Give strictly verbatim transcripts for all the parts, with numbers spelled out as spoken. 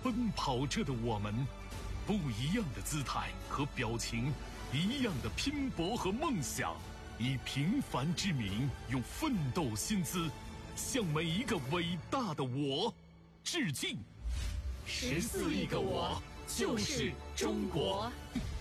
奔跑着的我们，不一样的姿态和表情，一样的拼搏和梦想，以平凡之名，用奋斗薪资，向每一个伟大的我致敬。十四亿个我，就是中国。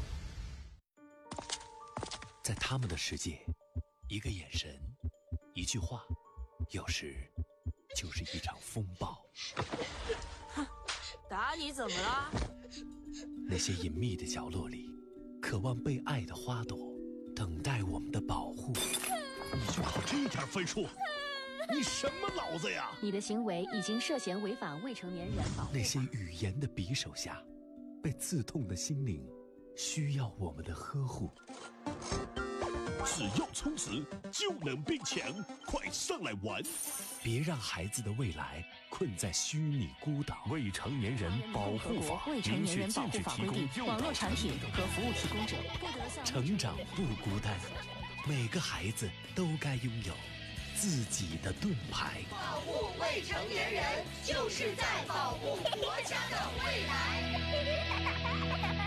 在他们的世界，一个眼神，一句话，有时就是一场风暴。 哼，打你怎么了？ 那些隐秘的角落里，渴望被爱的花朵，等待我们的保护。 你就考这点分数？你什么脑子呀？ 你的行为已经涉嫌违反未成年人保护法。 那些语言的匕首下，被刺痛的心灵，需要我们的呵护。 只要充值就能变强，快上来玩！ 别让孩子的未来困在虚拟孤岛。 未成年人保护法， 未成年人保护法规定，网络产品和服务提供者不得向成长不孤单，每个孩子都该拥有自己的盾牌。 保护未成年人，就是在保护国家的未来。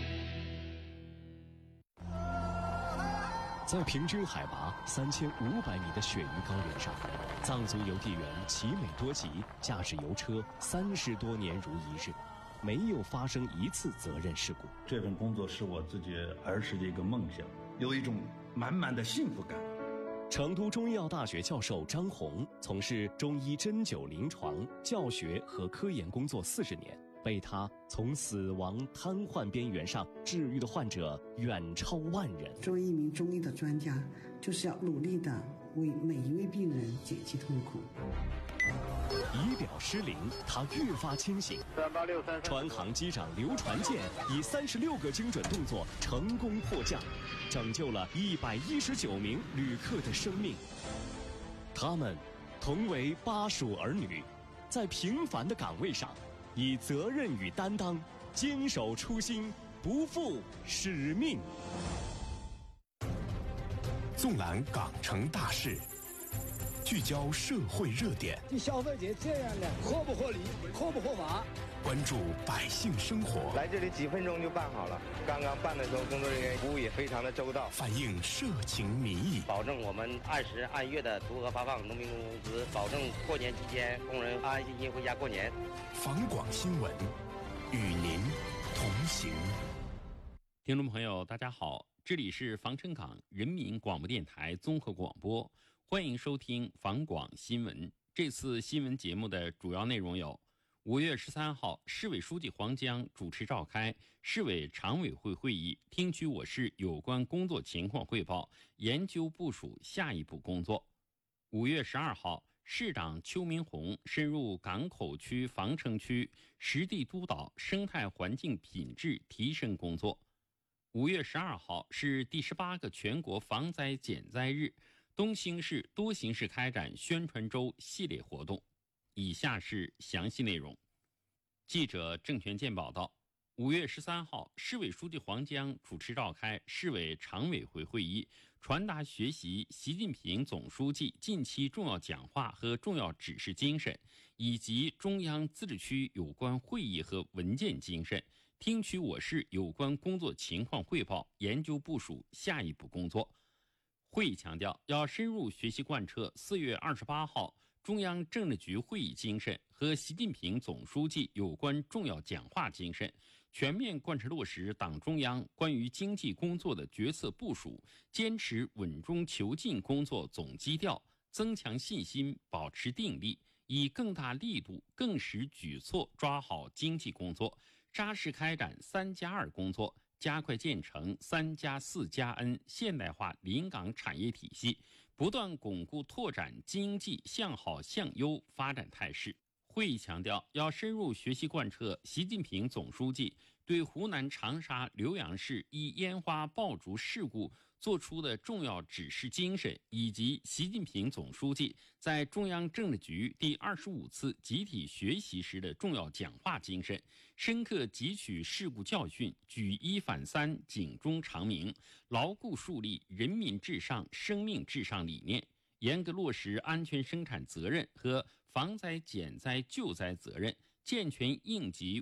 在平均海拔三千五百米的雪域高原上，藏族邮递员齐美多吉驾驶邮车三十多年如一日，没有发生一次责任事故。 这份工作是我自己儿时的一个梦想，有一种满满的幸福感。 成都中医药大学教授张红从事中医针灸临床教学和科研工作四十年，被他从死亡瘫痪边缘上治愈的患者远超万人。 作为一名中医的专家，就是要努力的为每一位病人减轻痛苦。 仪表失灵，他越发清醒。 三八六三， 船航机长刘传健以三十六个精准动作成功迫降，拯救了一百一十九名旅客的生命。他们同为巴蜀儿女，在平凡的岗位上，以责任与担当，坚守初心，不负使命。 纵览港城大事，聚焦社会热点， 对消费者这样的合不合理、合不合法， 关注百姓生活。 来这里几分钟就办好了，刚刚办的时候工作人员服务也非常的周到， 反映社情民意， 保证我们按时按月的足额发放农民工工资，保证过年期间工人安安心心回家过年。 访广新闻，与您同行。 听众朋友大家好，这里是防城港人民广播电台综合广播，欢迎收听访广新闻。这次新闻节目的主要内容有：五月十三号，市委书记黄江主持召开市委常委会会议，听取我市有关工作情况汇报，研究部署下一步工作。五月十二号，市长邱明红深入港口区、防城区，实地督导生态环境品质提升工作。五月十二号是第十八个全国防灾减灾日，东兴市多形式开展宣传周系列活动。以下是详细内容。记者郑全健报道，五月十三号，市委书记黄江主持召开市委常委会会议，传达学习习近平总书记近期重要讲话和重要指示精神，以及中央自治区有关会议和文件精神，听取我市有关工作情况汇报，研究部署下一步工作。会议强调，要深入学习贯彻四月二十八号中央政治局会议精神和习近平总书记有关重要讲话精神，全面贯彻落实党中央关于经济工作的决策部署，坚持稳中求进工作总基调，增强信心，保持定力，以更大力度、更实举措抓好经济工作，扎实开展三加二工作，加快建成三加四加 N 现代化临港产业体系，不断巩固拓展经济向好向优发展态势。会议强调，要深入学习贯彻习近平总书记对湖南长沙浏阳市一烟花爆竹事故作出的重要指示精神，以及习近平总书记在中央政治局第二十五次集体学习时的重要讲话精神，深刻汲取事故教训，举一反三，警钟长鸣，牢固树立人民至上、生命至上理念，严格落实安全生产责任和防灾减灾救灾责任，健全应急